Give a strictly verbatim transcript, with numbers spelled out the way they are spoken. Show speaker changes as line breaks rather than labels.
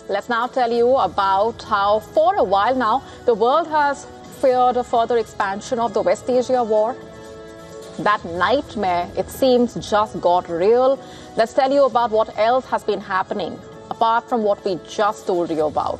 Let's now tell you about how, for a while now, the world has feared a further expansion of the West Asia war. That nightmare, it seems, just got real. Let's tell you about what else has been happening, apart from what we just told you about.